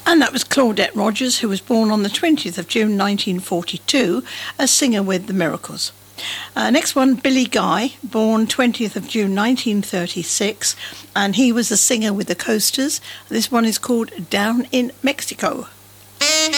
And that was Claudette Rogers, who was born on the 20th of June 1942, a singer with the Miracles. Next one, Billy Guy, born 20th of June 1936, and he was a singer with the Coasters. This one is called Down in Mexico.